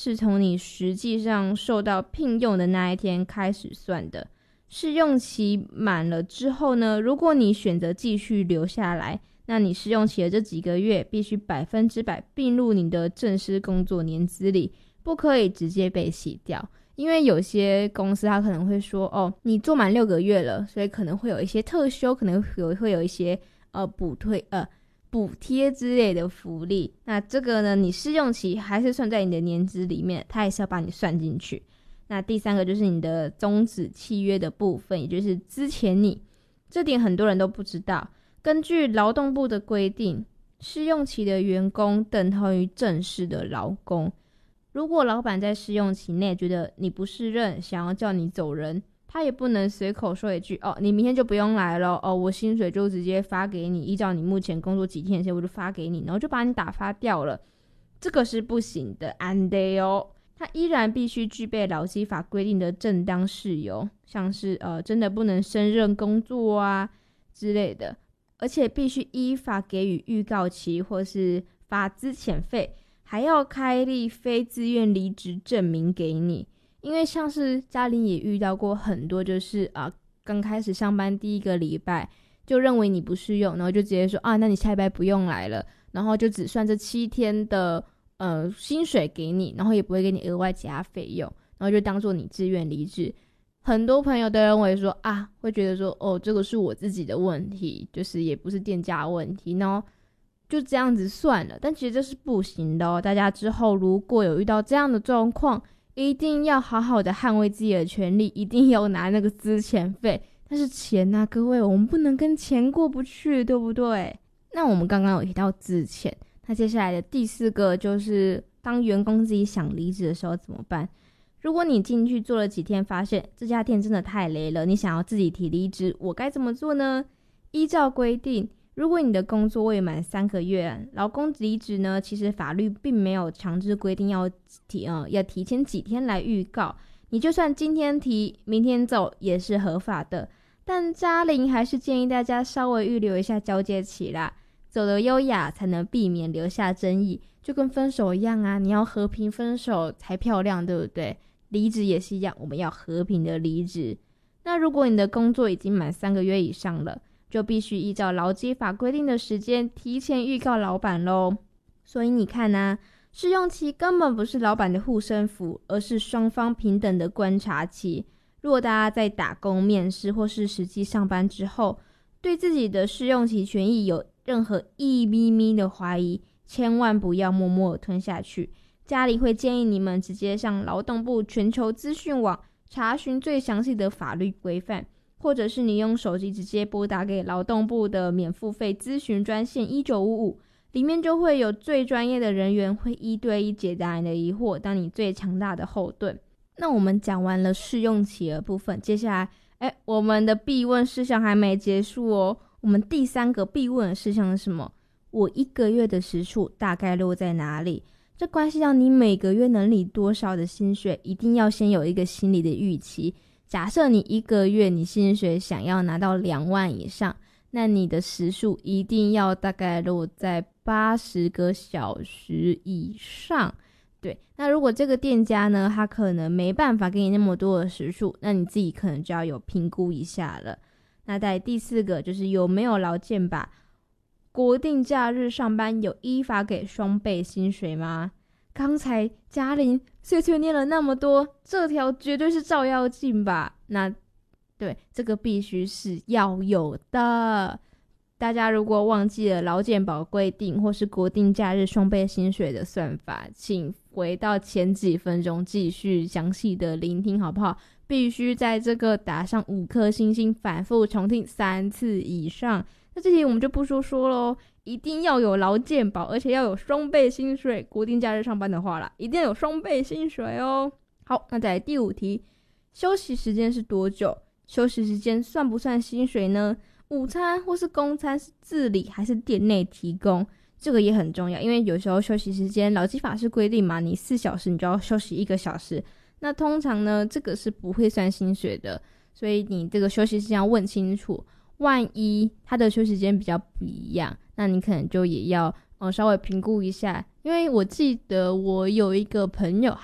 是从你实际上受到聘用的那一天开始算的。试用期满了之后呢，如果你选择继续留下来，那你试用期的这几个月必须100%并入你的正式工作年资里，不可以直接被洗掉。因为有些公司他可能会说，你做满6个月了，所以可能会有一些特休，可能会有一些补贴之类的福利。那这个呢，你试用期还是算在你的年资里面，他也是要把你算进去。那第三个就是你的终止契约的部分，也就是资遣你。这点很多人都不知道。根据劳动部的规定，试用期的员工等同于正式的劳工。如果老板在试用期内觉得你不胜任，想要叫你走人，他也不能随口说一句你明天就不用来了，我薪水就直接发给你，依照你目前工作几天的时间我就发给你，然后就把你打发掉了。这个是不行的，安得哦。他依然必须具备劳基法规定的正当事由，像是真的不能胜任工作啊之类的，而且必须依法给予预告期或是发资遣费，还要开立非自愿离职证明给你。因为像是嘉玲也遇到过很多，就是刚开始上班第1个礼拜就认为你不适用，然后就直接说那你下礼拜不用来了，然后就只算这7天的薪水给你，然后也不会给你额外其他费用，然后就当做你自愿离职。很多朋友都认为说会觉得说这个是我自己的问题，就是也不是店家的问题，然后就这样子算了。但其实这是不行的大家之后如果有遇到这样的状况，一定要好好的捍卫自己的权利，一定要拿那个资遣费。但是钱各位，我们不能跟钱过不去，对不对？那我们刚刚有提到资遣，那接下来的第4个就是当员工自己想离职的时候怎么办？如果你进去做了几天，发现这家店真的太雷了，你想要自己提离职，我该怎么做呢？依照规定，如果你的工作未满3个月，劳工离职呢，其实法律并没有强制规定要提前几天来预告，你就算今天提明天走也是合法的。但嘉玲还是建议大家稍微预留一下交接期啦，走得优雅才能避免留下争议，就跟分手一样你要和平分手才漂亮，对不对？离职也是一样，我们要和平的离职。那如果你的工作已经满3个月以上了，就必须依照劳基法规定的时间提前预告老板咯。所以你看试用期根本不是老板的护身符，而是双方平等的观察期。如果大家在打工、面试或是实际上班之后，对自己的试用期权益有任何一咪咪的怀疑，千万不要默默吞下去。家里会建议你们直接上劳动部全球资讯网查询最详细的法律规范，或者是你用手机直接拨打给劳动部的免付费咨询专线1955，里面就会有最专业的人员会1对1解答你的疑惑，当你最强大的后盾。那我们讲完了试用期的部分，接下来我们的必问事项还没结束哦。我们第3个必问的事项是什么？我1个月的时数大概落在哪里？这关系到你每个月能领多少的薪水，一定要先有一个心理的预期。假设你1个月你薪水想要拿到2万以上，那你的时数一定要大概落在80个小时以上。对，那如果这个店家呢，他可能没办法给你那么多的时数，那你自己可能就要有评估一下了。那在第4个就是有没有劳健保，国定假日上班有依法给双倍薪水吗？刚才嘉玲碎碎念了那么多，这条绝对是照妖镜吧？那对，这个必须是要有的。大家如果忘记了劳健保规定或是国定假日双倍薪水的算法，请回到前几分钟继续详细的聆听好不好？必须在这个打上5颗星星，反复重听3次以上。那这题我们就不说咯，一定要有劳健保，而且要有双倍薪水。国定假日上班的话啦，一定要有双倍薪水哦。好，那再来第5题，休息时间是多久？休息时间算不算薪水呢？午餐或是公餐是自理还是店内提供？这个也很重要，因为有时候休息时间劳基法是规定嘛，你4小时你就要休息1个小时，那通常呢这个是不会算薪水的，所以你这个休息时间要问清楚。万一他的休息时间比较不一样，那你可能就也要稍微评估一下。因为我记得我有一个朋友，